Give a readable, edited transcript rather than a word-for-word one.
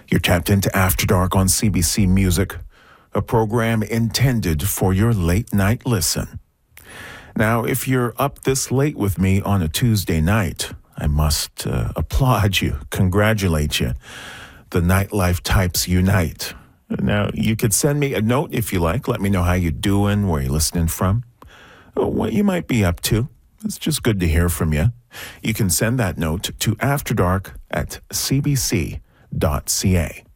You're tapped into After Dark on CBC Music, a program intended for your late night listen. Now, if you're up this late with me on a Tuesday night, I must applaud you, congratulate you. The nightlife types unite. Now, you could send me a note if you like. Let me know how you're doing, where you're listening from, what you might be up to. It's just good to hear from you. You can send that note to afterdark@cbc.ca.